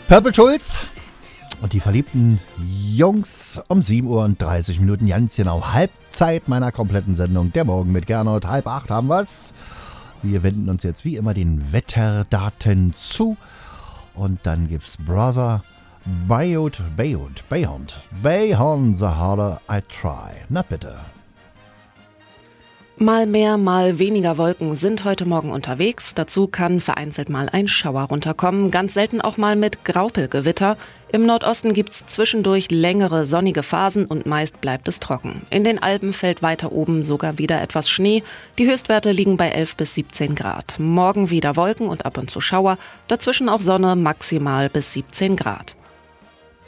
Purple Schulz und die verliebten Jungs um 7:30 Uhr, ganz genau Halbzeit meiner kompletten Sendung. Der Morgen mit Gernot, 7:30 haben wir's. Wir wenden uns jetzt wie immer den Wetterdaten zu und dann gibt's Brother Beyond the Harder I Try. Na bitte. Mal mehr, mal weniger Wolken sind heute Morgen unterwegs. Dazu kann vereinzelt mal ein Schauer runterkommen, ganz selten auch mal mit Graupelgewitter. Im Nordosten gibt's zwischendurch längere sonnige Phasen und meist bleibt es trocken. In den Alpen fällt weiter oben sogar wieder etwas Schnee. Die Höchstwerte liegen bei 11 bis 17 Grad. Morgen wieder Wolken und ab und zu Schauer, dazwischen auch Sonne, maximal bis 17 Grad.